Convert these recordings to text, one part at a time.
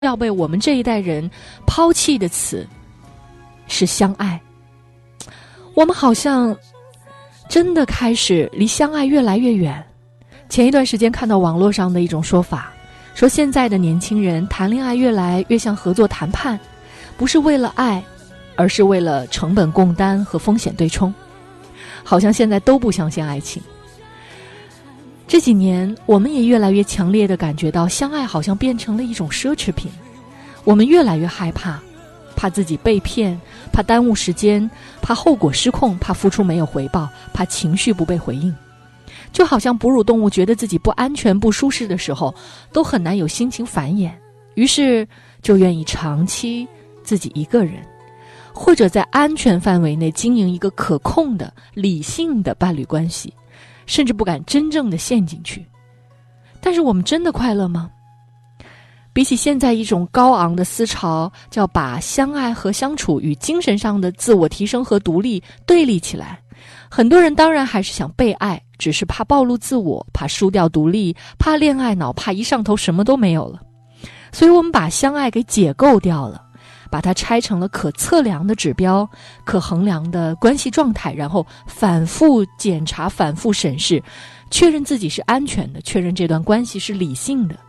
要被我们这一代人抛弃的词是相爱。我们好像真的开始离相爱越来越远。前一段时间看到网络上的一种说法，说现在的年轻人谈恋爱越来越像合作谈判，不是为了爱，而是为了成本共担和风险对冲。好像现在都不相信爱情。这几年我们也越来越强烈地感觉到，相爱好像变成了一种奢侈品。我们越来越害怕，怕自己被骗，怕耽误时间，怕后果失控，怕付出没有回报，怕情绪不被回应。就好像哺乳动物觉得自己不安全不舒适的时候，都很难有心情繁衍，于是就愿意长期自己一个人，或者在安全范围内经营一个可控的理性的伴侣关系，甚至不敢真正的陷进去。但是我们真的快乐吗？比起现在一种高昂的思潮，叫把相爱和相处与精神上的自我提升和独立对立起来，很多人当然还是想被爱，只是怕暴露自我，怕输掉独立，怕恋爱脑，怕一上头什么都没有了。所以我们把相爱给解构掉了，把它拆成了可测量的指标，可衡量的关系状态，然后反复检查，反复审视，确认自己是安全的，确认这段关系是理性的。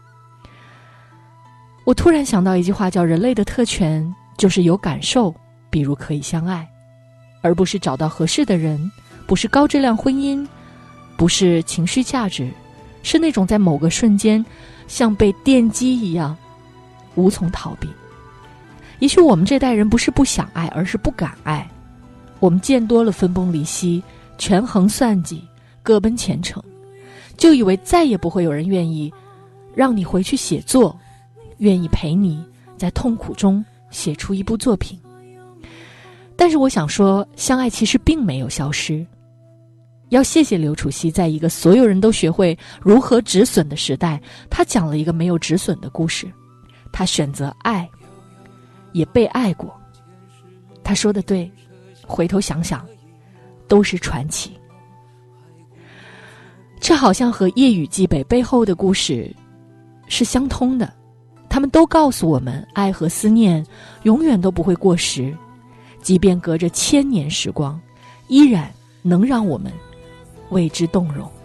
我突然想到一句话，叫人类的特权就是有感受，比如可以相爱，而不是找到合适的人，不是高质量婚姻，不是情绪价值，是那种在某个瞬间像被电击一样无从逃避。也许我们这代人不是不想爱，而是不敢爱。我们见多了分崩离析，权衡算计，各奔前程，就以为再也不会有人愿意让你回去写作，愿意陪你在痛苦中写出一部作品。但是我想说，相爱其实并没有消失。要谢谢刘楚熙，在一个所有人都学会如何止损的时代，他讲了一个没有止损的故事。他选择爱，也被爱过。他说的对，回头想想都是传奇。这好像和夜雨寄北背后的故事是相通的，他们都告诉我们，爱和思念永远都不会过时，即便隔着1000年时光，依然能让我们为之动容。